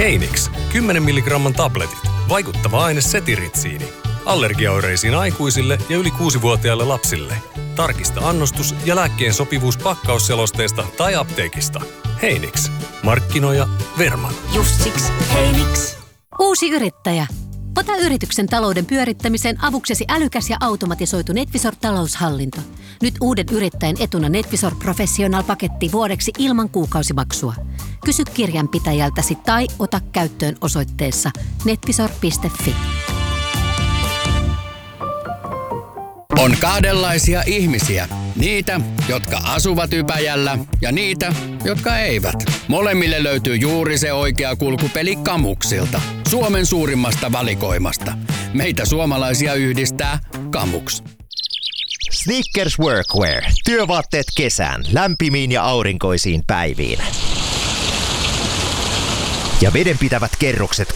Heinix, 10 milligramman tabletit. Vaikuttava aine setiritsiini. Allergiaoireisiin aikuisille ja yli 6-vuotiaille lapsille. Tarkista annostus ja lääkkeen sopivuus pakkausselosteesta tai apteekista. Heinix. Markkinoija Verman. Just siksi Heinix. Uusi yrittäjä. Ota yrityksen talouden pyörittämiseen avuksesi älykäs ja automatisoitu NetVisor-taloushallinto. Nyt uuden yrittäjän etuna NetVisor Professional-paketti vuodeksi ilman kuukausimaksua. Kysy kirjanpitäjältäsi tai ota käyttöön osoitteessa netvisor.fi. On kahdenlaisia ihmisiä. Niitä, jotka asuvat Ypäjällä ja niitä, jotka eivät. Molemmille löytyy juuri se oikea kulkupeli Kamuksilta. Suomen suurimmasta valikoimasta. Meitä suomalaisia yhdistää Kamuks. Snickers Workwear. Työvaatteet kesään, lämpimiin ja aurinkoisiin päiviin. Ja vedenpitävät kerrokset